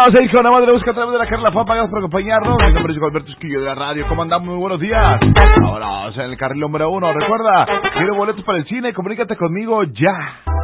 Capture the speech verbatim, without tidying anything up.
las seis con la madre busca a través de la Carla Fama. Gracias por acompañarnos. Mi nombre es Alberto Esquillo de la radio. ¿Cómo andamos? Muy buenos días. Ahora, en el carril número uno. Recuerda, quiero boletos para el cine. Comunícate conmigo ya.